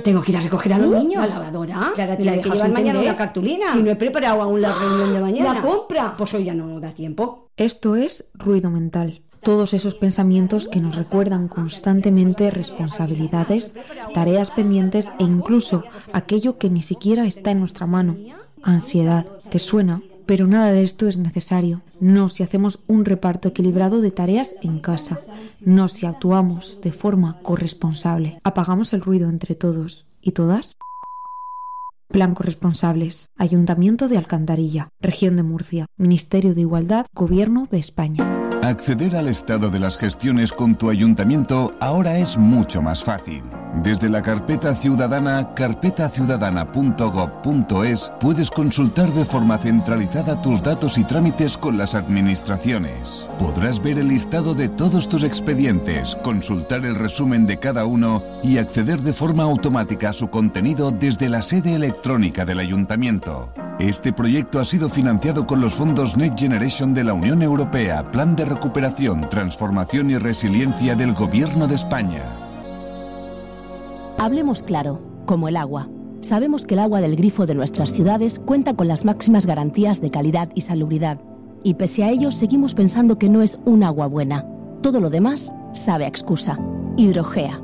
Tengo que ir a recoger a los niños. ¿La lavadora? Clara, ¿Y la de que llevar mañana una cartulina? Y no he preparado aún la reunión de mañana. ¿La compra? Pues hoy ya no da tiempo. Esto es ruido mental. Todos esos pensamientos que nos recuerdan constantemente responsabilidades, tareas pendientes e incluso aquello que ni siquiera está en nuestra mano. Ansiedad. ¿Te suena? Pero nada de esto es necesario. No si hacemos un reparto equilibrado de tareas en casa. No si actuamos de forma corresponsable. Apagamos el ruido entre todos y todas. Plan Corresponsables. Ayuntamiento de Alcantarilla. Región de Murcia. Ministerio de Igualdad. Gobierno de España. Acceder al estado de las gestiones con tu ayuntamiento ahora es mucho más fácil. Desde la carpeta ciudadana, carpetaciudadana.gov.es, puedes consultar de forma centralizada tus datos y trámites con las administraciones. Podrás ver el listado de todos tus expedientes, consultar el resumen de cada uno y acceder de forma automática a su contenido desde la sede electrónica del ayuntamiento. Este proyecto ha sido financiado con los fondos Next Generation de la Unión Europea, Plan de Recuperación, Transformación y Resiliencia del Gobierno de España. Hablemos claro, como el agua. Sabemos que el agua del grifo de nuestras ciudades cuenta con las máximas garantías de calidad y salubridad. Y pese a ello, seguimos pensando que no es un agua buena. Todo lo demás sabe a excusa. Hidrogea.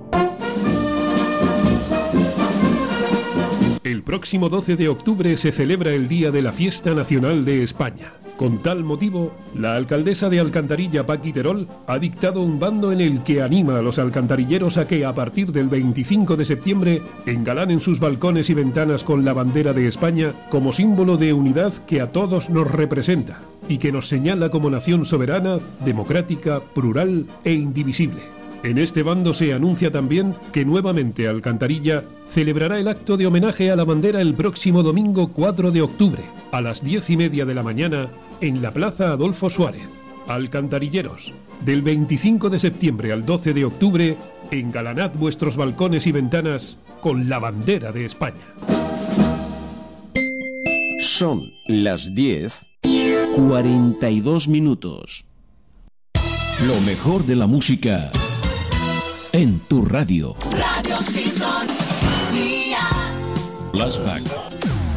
El próximo 12 de octubre se celebra el Día de la Fiesta Nacional de España. Con tal motivo, la alcaldesa de Alcantarilla, Paqui Terol, ha dictado un bando en el que anima a los alcantarilleros a que, a partir del 25 de septiembre, engalanen sus balcones y ventanas con la bandera de España como símbolo de unidad que a todos nos representa y que nos señala como nación soberana, democrática, plural e indivisible. En este bando se anuncia también que nuevamente Alcantarilla celebrará el acto de homenaje a la bandera el próximo domingo 4 de octubre, a las 10:30 de la mañana, en la Plaza Adolfo Suárez. Alcantarilleros, del 25 de septiembre al 12 de octubre, engalanad vuestros balcones y ventanas con la bandera de España. Son las 10:42 minutos. Lo mejor de la música en tu radio. Radio Sintonía. Flashback.